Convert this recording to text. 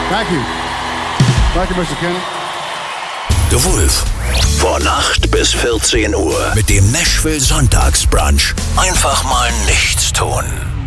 Thank you. Thank you, Mr. Kenny. The Wolf. Von 8 bis 14 Uhr. Mit dem Nashville Sonntagsbrunch. Einfach mal nichts tun.